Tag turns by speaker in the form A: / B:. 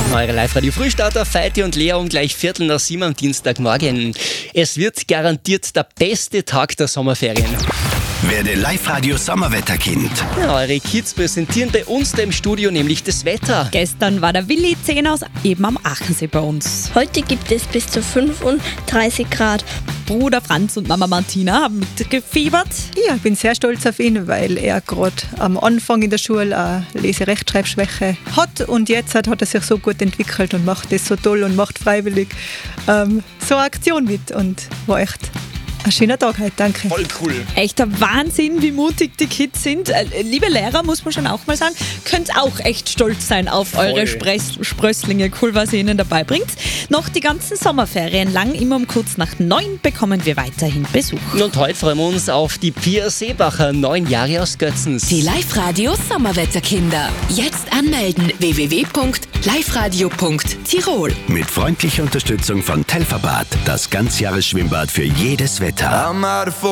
A: Eure Live-Radio-Frühstarter, Feiti und Lea um gleich 6:45 am Dienstagmorgen. Es wird garantiert der beste Tag der Sommerferien.
B: Werde Live-Radio-Sommerwetterkind.
A: Ja, eure Kids präsentieren bei uns da im Studio nämlich das Wetter.
C: Gestern war der Willi 10 aus eben am Achensee bei uns.
D: Heute gibt es bis zu 35 Grad.
C: Bruder Franz und Mama Martina haben mitgefiebert.
E: Ja, ich bin sehr stolz auf ihn, weil er gerade am Anfang in der Schule eine Lese-Rechtschreibschwäche hat und jetzt hat er sich so gut entwickelt und macht das so toll und macht freiwillig so eine Aktion mit und war echt ein schöner Tag heute, danke.
A: Voll cool.
C: Echter Wahnsinn, wie mutig die Kids sind. Liebe Lehrer, muss man schon auch mal sagen, könnt auch echt stolz sein auf eure Sprösslinge. Cool, was ihr ihnen dabei bringt. Noch die ganzen Sommerferien lang, immer um kurz nach 9 bekommen wir weiterhin Besuch.
A: Und heute freuen wir uns auf die Pia Seebacher, 9 Jahre aus Götzens.
F: Die Live-Radio Sommerwetterkinder. Jetzt anmelden www.liveradio.tirol.
B: Mit freundlicher Unterstützung von Telferbad, das Ganzjahresschwimmbad für jedes Wetter.